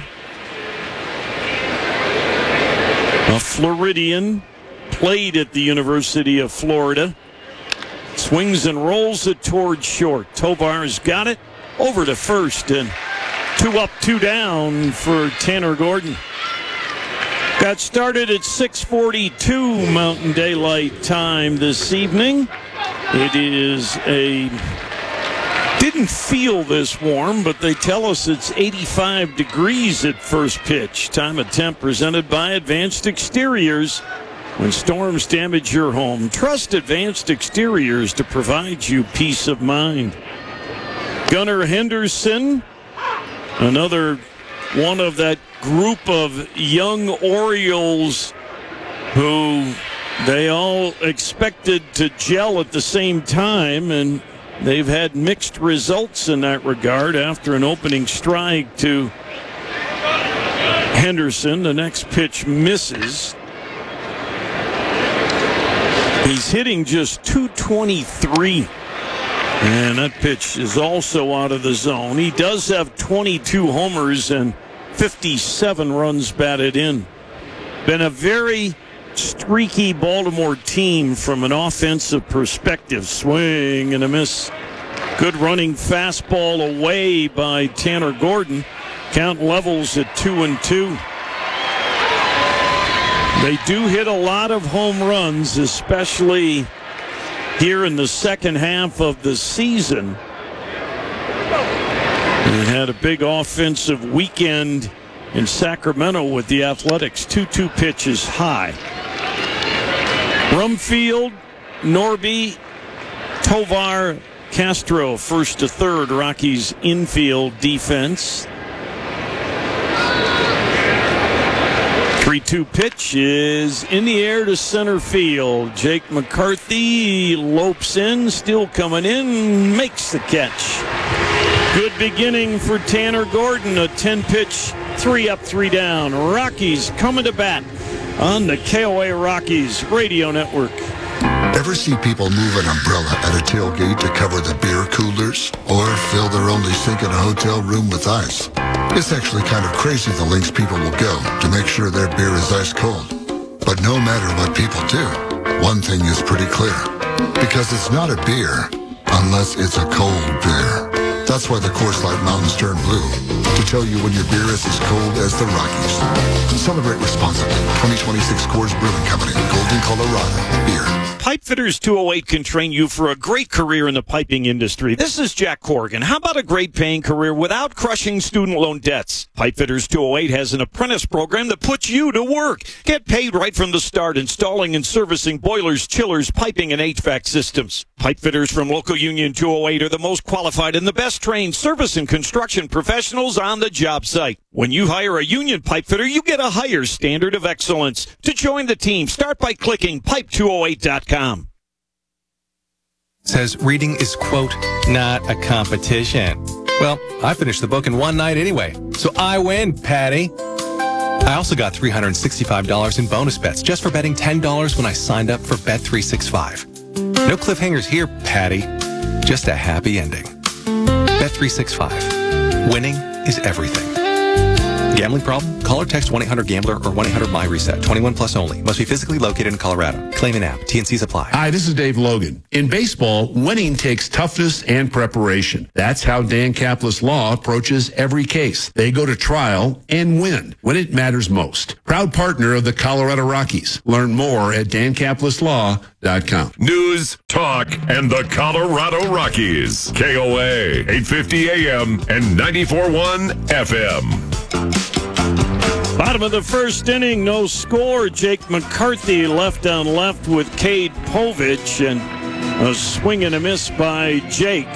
A Floridian, played at the University of Florida. Swings and rolls it towards short. Tovar's got it over to first, and two up, two down for Tanner Gordon. Got started at six forty-two Mountain Daylight Time this evening. It is a... Didn't feel this warm, but they tell us it's eighty-five degrees at first pitch. Time of temp presented by Advanced Exteriors. When storms damage your home, trust Advanced Exteriors to provide you peace of mind. Gunnar Henderson, another one of that group of young Orioles who they all expected to gel at the same time, and they've had mixed results in that regard. After an opening strike to Henderson, the next pitch misses. He's hitting just two twenty-three, and that pitch is also out of the zone. He does have twenty-two homers and fifty-seven runs batted in. Been a very streaky Baltimore team from an offensive perspective. Swing and a miss. Good running fastball away by Tanner Gordon. Count levels at two and two. They do hit a lot of home runs, especially here in the second half of the season. And had a big offensive weekend in Sacramento with the Athletics. two two pitches high. Rumfield, Norby, Tovar, Castro, first to third, Rockies infield defense. three two pitch is in the air to center field. Jake McCarthy lopes in, still coming in, makes the catch. Good beginning for Tanner Gordon, a ten pitch, three up, three down. Rockies coming to bat on the K O A Rockies Radio Network. Ever see people move an umbrella at a tailgate to cover the beer coolers? Or fill their only sink in a hotel room with ice? It's actually kind of crazy the lengths people will go to make sure their beer is ice cold. But no matter what people do, one thing is pretty clear. Because it's not a beer unless it's a cold beer. That's why the Coors Light Mountains turn blue, to tell you when your beer is as cold as the Rockies. Celebrate responsibly. twenty twenty-six Coors Brewing Company, Golden, Colorado. Beer. Pipefitters two oh eight can train you for a great career in the piping industry. This is Jack Corrigan. How about a great paying career without crushing student loan debts? Pipefitters two oh eight has an apprentice program that puts you to work. Get paid right from the start, installing and servicing boilers, chillers, piping, and H V A C systems. Pipefitters from Local Union two oh eight are the most qualified and the best trained service and construction professionals on the job site. When you hire a union pipefitter, you get a higher standard of excellence. To join the team, start by clicking pipe two oh eight dot com. Says reading is, quote, not a competition. Well, I finished the book in one night anyway, so I win, Patty. I also got three hundred sixty-five dollars in bonus bets just for betting ten dollars when I signed up for Bet three sixty-five. No cliffhangers here, Patty. Just a happy ending. Bet three sixty-five. Winning is everything. Gambling problem? Call or text one eight hundred gambler or one eight hundred my reset. twenty-one plus only. Must be physically located in Colorado. Claim an app. T N Cs apply. Hi, this is Dave Logan. In baseball, winning takes toughness and preparation. That's how Dan Caplis Law approaches every case. They go to trial and win when it matters most. Proud partner of the Colorado Rockies. Learn more at dan caplis law dot com. News, talk, and the Colorado Rockies. K O A, eight fifty A M and ninety-four point one F M. Bottom of the first inning, no score. Jake McCarthy left on left with Cade Povich, and a swing and a miss by Jake.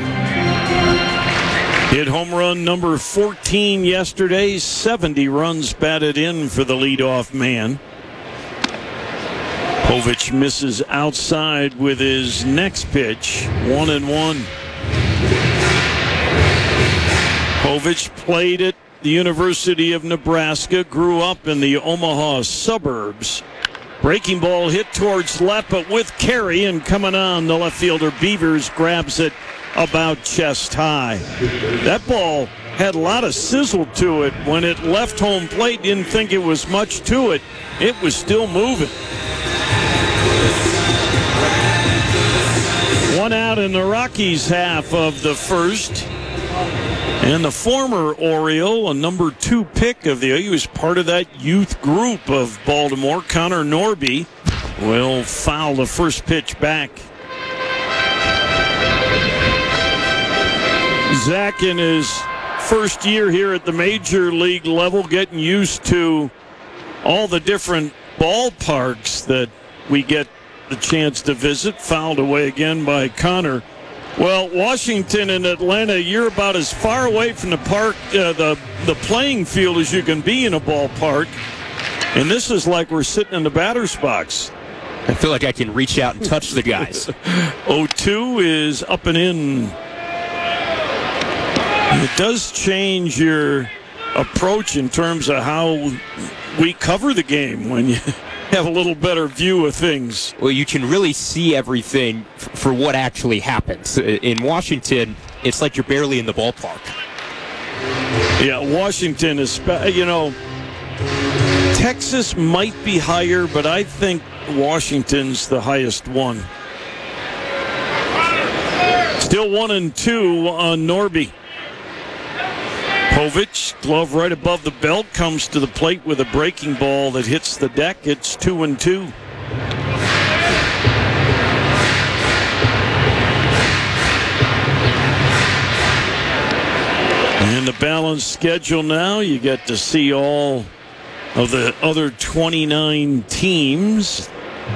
Hit home run number fourteen yesterday. seventy runs batted in for the leadoff man. Povich misses outside with his next pitch. One and one. Povich played at the University of Nebraska, grew up in the Omaha suburbs. Breaking ball hit towards left, but with carry and coming on, the left fielder Beavers grabs it about chest high. That ball had a lot of sizzle to it. When it left home plate, didn't think it was much to it. It was still moving. One out in the Rockies half of the first. And the former Oriole, a number two pick of the, he was part of that youth group of Baltimore, Connor Norby, will foul the first pitch back. Zach, in his first year here at the major league level, getting used to all the different ballparks that we get the chance to visit. Fouled away again by Connor. Well, Washington and Atlanta, you're about as far away from the park, uh, the the playing field as you can be in a ballpark. And this is like we're sitting in the batter's box. I feel like I can reach out and touch the guys. oh two is up and in. It does change your approach in terms of how we cover the game when you have a little better view of things. Well, you can really see everything f- for what actually happens. In Washington, it's like you're barely in the ballpark. Yeah, Washington is, you know, Texas might be higher, but I think Washington's the highest one. Still one and two on Norby. Povich, glove right above the belt, comes to the plate with a breaking ball that hits the deck. It's two and two. And the balanced schedule now, you get to see all of the other twenty-nine teams.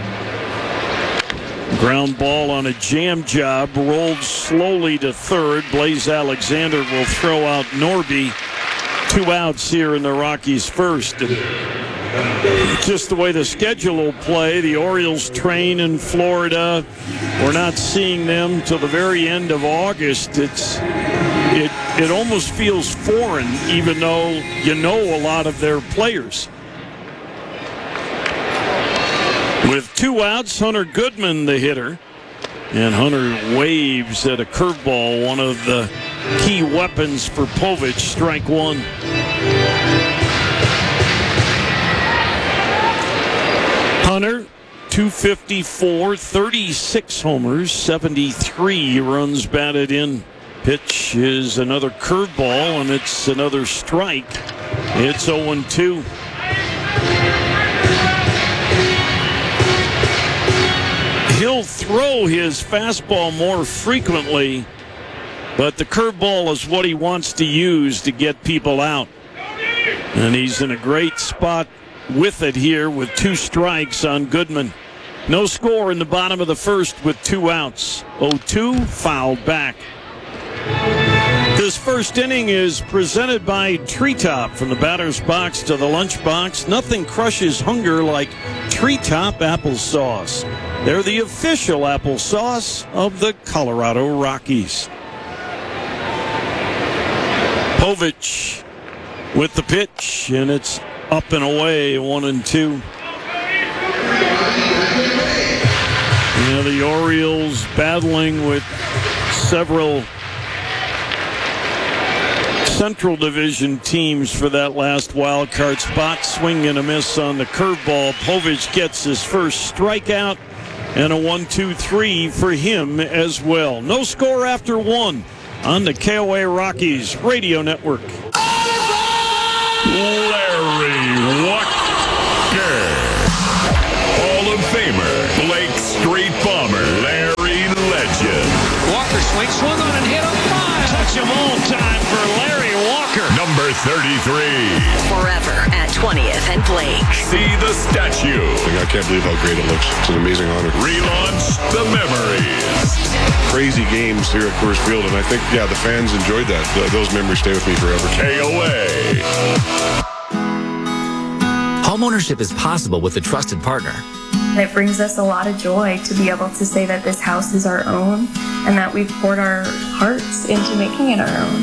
Ground ball on a jam job, rolled slowly to third. Blaze Alexander will throw out Norby. Two outs here in the Rockies' first. And just the way the schedule will play, the Orioles train in Florida. We're not seeing them till the very end of August. It's it it almost feels foreign, even though you know a lot of their players. With two outs, Hunter Goodman, the hitter. And Hunter waves at a curveball, one of the key weapons for Povich. Strike one. Hunter, two fifty-four, thirty-six homers, seventy-three runs batted in. Pitch is another curveball, and it's another strike. It's oh and two. He'll throw his fastball more frequently, but the curveball is what he wants to use to get people out. And he's in a great spot with it here with two strikes on Goodman. No score in the bottom of the first with two outs. oh two, fouled back. This first inning is presented by Treetop. From the batter's box to the lunchbox, nothing crushes hunger like Treetop applesauce. They're the official applesauce of the Colorado Rockies. Povich with the pitch, and it's up and away, one and two. Yeah, the Orioles battling with several Central Division teams for that last wild card spot. Swing and a miss on the curveball. Povich gets his first strikeout and a one two three for him as well. No score after one on the K O A Rockies Radio Network. Larry Walker. Hall of Famer, Blake Street Bomber, Larry Legend. Walker swings, swung on and hit a mile. Touch him all time for Larry Walker. Number thirty-three. Forever at twentieth and Blake. See the statue. I can't believe how great it looks. It's an amazing honor. Relaunch the memories. Crazy games here at Coors Field, and I think, yeah, the fans enjoyed that. Th- those memories stay with me forever. K O A. Homeownership is possible with a trusted partner. It brings us a lot of joy to be able to say that this house is our own and that we've poured our hearts into making it our own.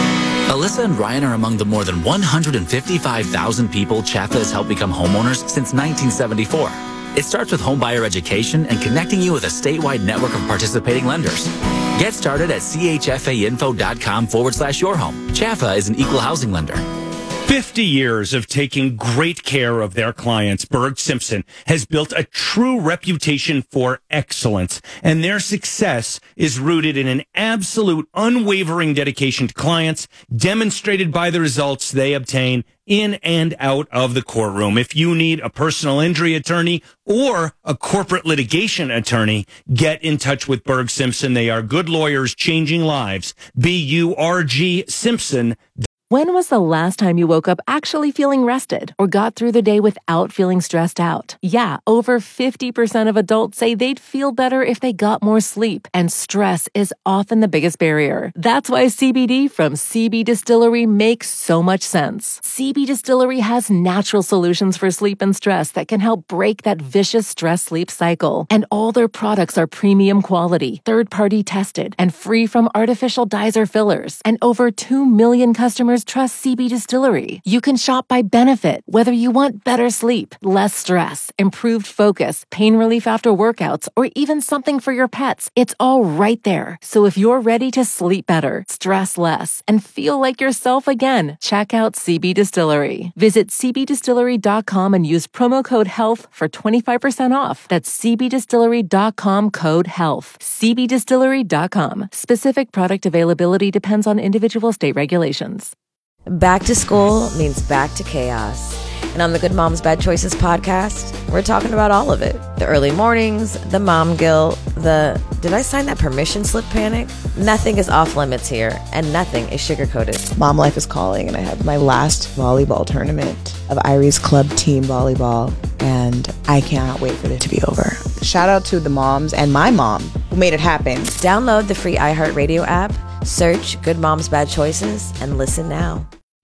Alyssa and Ryan are among the more than one hundred fifty-five thousand people Chaffa has helped become homeowners since nineteen seventy-four. It starts with homebuyer education and connecting you with a statewide network of participating lenders. Get started at chfainfo.com forward slash your home. Chaffa is an equal housing lender. fifty years of taking great care of their clients, Berg Simpson has built a true reputation for excellence, and their success is rooted in an absolute unwavering dedication to clients, demonstrated by the results they obtain in and out of the courtroom. If you need a personal injury attorney or a corporate litigation attorney, get in touch with Berg Simpson. They are good lawyers changing lives. B U R G Simpson. When was the last time you woke up actually feeling rested or got through the day without feeling stressed out? Yeah, over fifty percent of adults say they'd feel better if they got more sleep, and stress is often the biggest barrier. That's why C B D from C B Distillery makes so much sense. C B Distillery has natural solutions for sleep and stress that can help break that vicious stress-sleep cycle. And all their products are premium quality, third-party tested, and free from artificial dyes or fillers. And over two million customers trust C B Distillery. You can shop by benefit, whether you want better sleep, less stress, improved focus, pain relief after workouts, or even something for your pets. It's all right there. So if you're ready to sleep better, stress less, and feel like yourself again, check out C B Distillery. Visit c b distillery dot com and use promo code HEALTH for twenty-five percent off. That's c b distillery dot com code HEALTH. c b distillery dot com. Specific product availability depends on individual state regulations. Back to school means back to chaos. And on the Good Moms Bad Choices podcast, we're talking about all of it. The early mornings, the mom guilt, the did I sign that permission slip panic? Nothing is off limits here, and nothing is sugarcoated. Mom life is calling, and I have my last volleyball tournament of Irie's club team volleyball, and I cannot wait for it to be over. Shout out to the moms and my mom who made it happen. Download the free iHeartRadio app, search Good Moms Bad Choices, and listen now.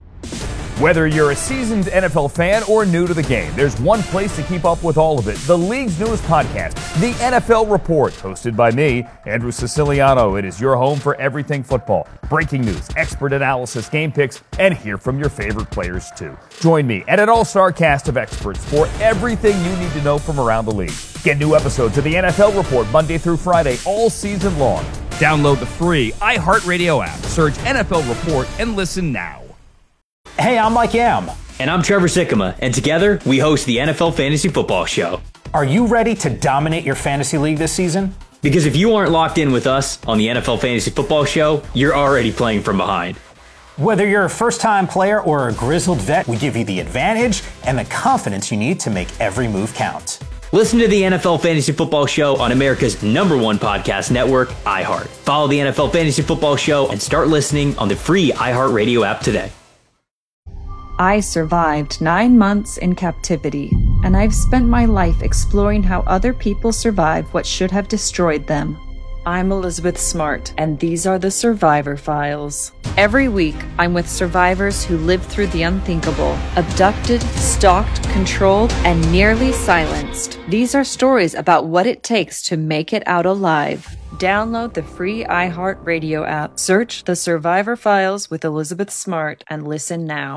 Whether you're a seasoned N F L fan or new to the game, there's one place to keep up with all of it. The league's newest podcast, The N F L Report, hosted by me, Andrew Siciliano. It is your home for everything football. Breaking news, expert analysis, game picks, and hear from your favorite players too. Join me and an all-star cast of experts for everything you need to know from around the league. Get new episodes of The N F L Report Monday through Friday all season long. Download the free iHeartRadio app, search N F L Report, and listen now. Hey, I'm Mike Yam. And I'm Trevor Sikkema, and together we host the N F L Fantasy Football Show. Are you ready to dominate your fantasy league this season? Because if you aren't locked in with us on the N F L Fantasy Football Show, you're already playing from behind. Whether you're a first-time player or a grizzled vet, we give you the advantage and the confidence you need to make every move count. Listen to the N F L Fantasy Football Show on America's number one podcast network, iHeart. Follow the N F L Fantasy Football Show and start listening on the free iHeartRadio app today. I survived nine months in captivity, and I've spent my life exploring how other people survive what should have destroyed them. I'm Elizabeth Smart, and these are the Survivor Files. Every week, I'm with survivors who lived through the unthinkable, abducted, stalked, controlled, and nearly silenced. These are stories about what it takes to make it out alive. Download the free iHeartRadio app, search The Survivor Files with Elizabeth Smart, and listen now.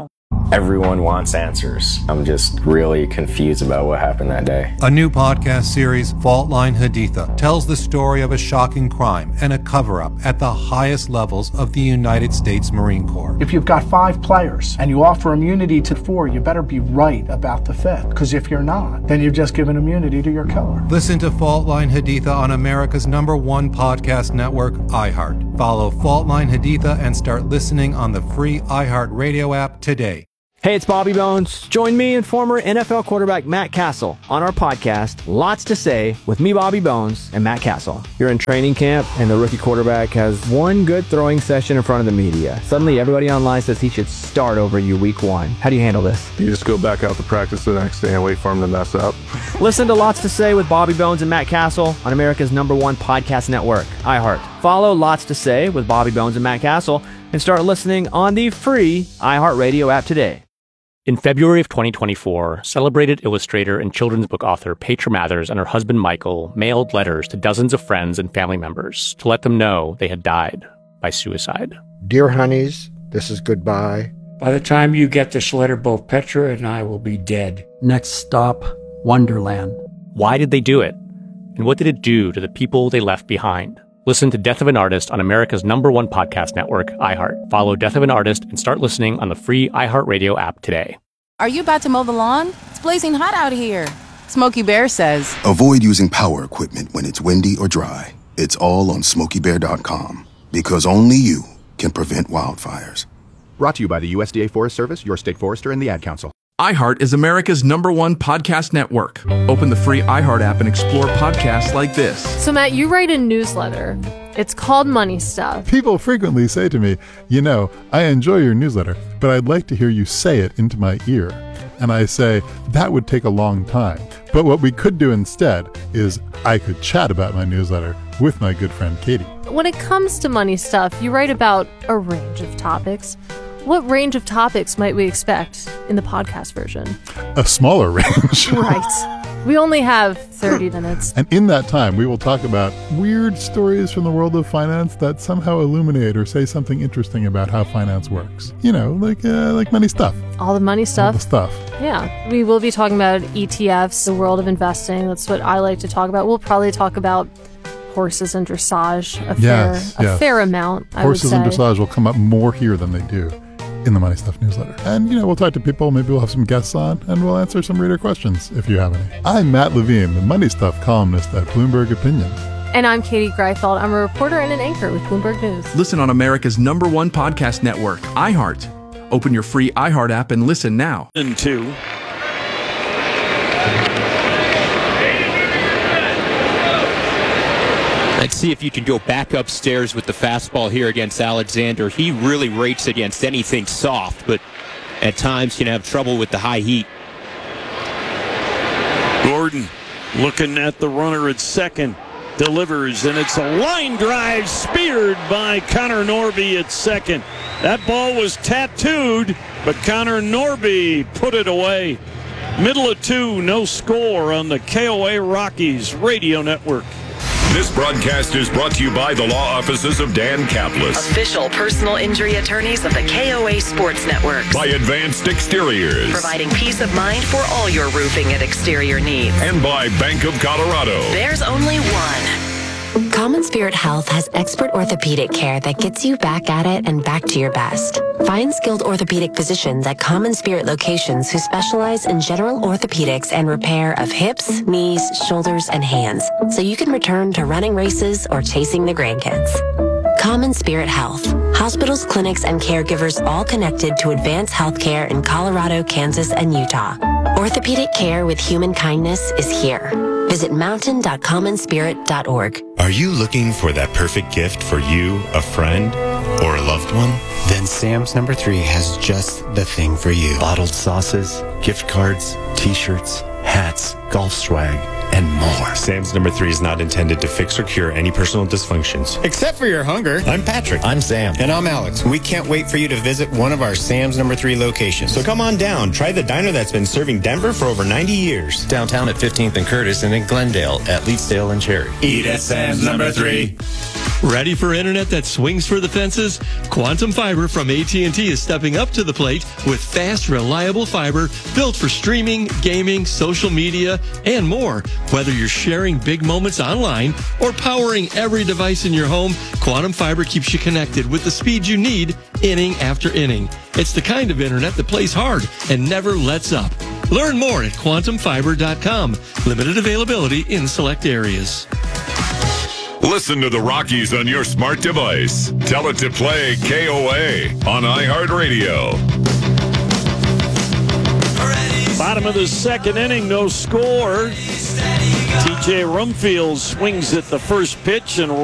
Everyone wants answers. I'm just really confused about what happened that day. A new podcast series, Fault Line Haditha, tells the story of a shocking crime and a cover-up at the highest levels of the United States Marine Corps. If you've got five players and you offer immunity to four, you better be right about the fifth. Because if you're not, then you've just given immunity to your killer. Listen to Fault Line Haditha on America's number one podcast network, iHeart. Follow Fault Line Haditha and start listening on the free iHeart Radio app today. Hey, it's Bobby Bones. Join me and former N F L quarterback Matt Castle on our podcast, Lots to Say, with me, Bobby Bones, and Matt Castle. You're in training camp, and the rookie quarterback has one good throwing session in front of the media. Suddenly, everybody online says he should start over you week one. How do you handle this? You just go back out to practice the next day and wait for him to mess up. Listen to Lots to Say with Bobby Bones and Matt Castle on America's number one podcast network, iHeart. Follow Lots to Say with Bobby Bones and Matt Castle and start listening on the free iHeart Radio app today. In February of twenty twenty-four, celebrated illustrator and children's book author Petra Mathers and her husband Michael mailed letters to dozens of friends and family members to let them know they had died by suicide. Dear honeys, this is goodbye. By the time you get this letter, both Petra and I will be dead. Next stop, Wonderland. Why did they do it? And what did it do to the people they left behind? Listen to Death of an Artist on America's number one podcast network, iHeart. Follow Death of an Artist and start listening on the free iHeartRadio app today. Are you about to mow the lawn? It's blazing hot out here. Smokey Bear says, avoid using power equipment when it's windy or dry. It's all on smokey bear dot com, because only you can prevent wildfires. Brought to you by the U S D A Forest Service, your state forester, and the Ad Council. iHeart is America's number one podcast network. Open the free iHeart app and explore podcasts like this. So, Matt, you write a newsletter. It's called Money Stuff. People frequently say to me, you know, I enjoy your newsletter, but I'd like to hear you say it into my ear. And I say, that would take a long time. But what we could do instead is I could chat about my newsletter with my good friend Katie. When it comes to Money Stuff, you write about a range of topics. What range of topics might we expect in the podcast version? A smaller range. Right. We only have thirty minutes. And in that time, we will talk about weird stories from the world of finance that somehow illuminate or say something interesting about how finance works. You know, like uh, like money stuff. All the money stuff. All the stuff. Yeah. We will be talking about E T Fs, the world of investing. That's what I like to talk about. We'll probably talk about horses and dressage a yes, fair, yes. a fair amount, I Horses would say. and dressage will come up more here than they do in the Money Stuff newsletter. And, you know, we'll talk to people, maybe we'll have some guests on, and we'll answer some reader questions if you have any. I'm Matt Levine, the Money Stuff columnist at Bloomberg Opinion. And I'm Katie Greifeld. I'm a reporter and an anchor with Bloomberg News. Listen on America's number one podcast network, iHeart. Open your free iHeart app and listen now. And two. Let's see if you can go back upstairs with the fastball here against Alexander. He really rates against anything soft, but at times can have trouble with the high heat. Gordon looking at the runner at second. Delivers, and it's a line drive speared by Connor Norby at second. That ball was tattooed, but Connor Norby put it away. Middle of two, no score on the K O A Rockies radio network. This broadcast is brought to you by the law offices of Dan Kaplis. Official personal injury attorneys of the K O A Sports Network. By Advanced Exteriors. Providing peace of mind for all your roofing and exterior needs. And by Bank of Colorado. There's only one. Common Spirit Health has expert orthopedic care that gets you back at it and back to your best. Find skilled orthopedic physicians at Common Spirit locations who specialize in general orthopedics and repair of hips, knees, shoulders, and hands, so you can return to running races or chasing the grandkids. Common Spirit Health. Hospitals, clinics, and caregivers all connected to advance healthcare in Colorado, Kansas, and Utah. Orthopedic care with human kindness is here. Visit mountain dot common spirit dot org. Are you looking for that perfect gift for you, a friend, or a loved one? Then Sam's Number Three has just the thing for you. Bottled sauces, gift cards, t-shirts, hats, golf swag, and more. Sam's Number Three is not intended to fix or cure any personal dysfunctions. Except for your hunger. I'm Patrick. I'm Sam. And I'm Alex. We can't wait for you to visit one of our Sam's Number Three locations. So come on down. Try the diner that's been serving Denver for over ninety years. Downtown at fifteenth and Curtis and in Glendale at Leetsdale and Cherry. Eat at Sam's Number Three. Ready for internet that swings for the fences? Quantum Fiber from A T and T is stepping up to the plate with fast, reliable fiber built for streaming, gaming, social media, and more. Whether you're sharing big moments online or powering every device in your home, Quantum Fiber keeps you connected with the speed you need inning after inning. It's the kind of internet that plays hard and never lets up. Learn more at quantum fiber dot com. Limited availability in select areas. Listen to the Rockies on your smart device. Tell it to play K O A on iHeartRadio. Bottom of the second inning, no score. T J Rumfield swings at the first pitch and